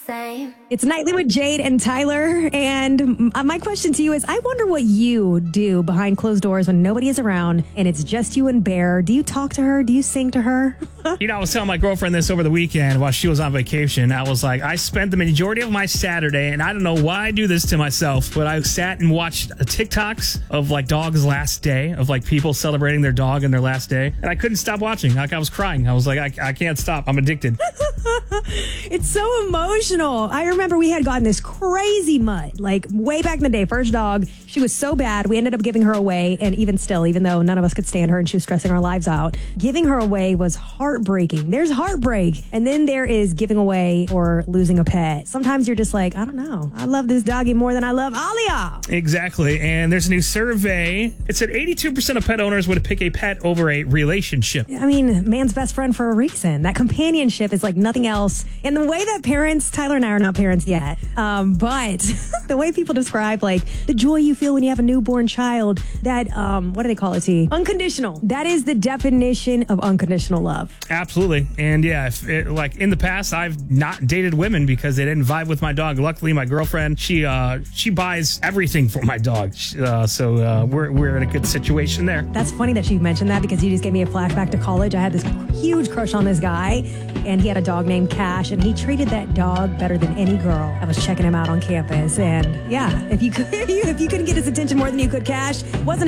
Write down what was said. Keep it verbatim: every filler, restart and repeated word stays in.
same. It's Nightly with Jade and Tyler. And my question to you is, I wonder what you do behind closed doors when nobody is around and it's just you and Bear. Do you talk to her? Do you sing to her? You know, I was telling my girlfriend this over the weekend while she was on vacation. I was like, I spent the majority of my Saturday, and I don't know why I do this to myself, but I sat and watched TikToks of like dog's last day, of like people celebrating their dog in their last day. And I couldn't stop watching. Like, I was crying. I was like, I, I can't stop. I'm addicted. It's so emotional. I remember we had gotten this crazy mud, like way back in the day, first dog. She was so bad. We ended up giving her away. And even still, even though none of us could stand her and she was stressing our lives out, giving her away was heartbreaking. There's heartbreak. And then there is giving away or losing a pet. Sometimes you're just like, I don't know. I love this doggy more than I love Alia. Exactly. And there's a new survey. It said eighty-two percent of pet owners would pick a pet over a relationship. I mean, man's best friend for a reason. That companionship is like nothing else. And the way that parents, Tyler and I are not parents yet, um, but the way people describe like the joy you feel when you have a newborn child, that, um, what do they call it, T? Unconditional. That is the definition of unconditional love. Absolutely. And yeah, if it, like in the past, I've not dated women because they didn't vibe with my dog. Luckily, my girlfriend, she uh, she buys everything for my dog. Uh, so uh, we're, we're in a good situation there. That's funny that you mentioned that because you just gave me a flashback to college. I had this huge crush on this guy, and he had a dog named Cash, and he treated that dog better than any girl. I was checking him out on campus, and yeah, if you could, if you couldn't get his attention more than you could Cash, wasn't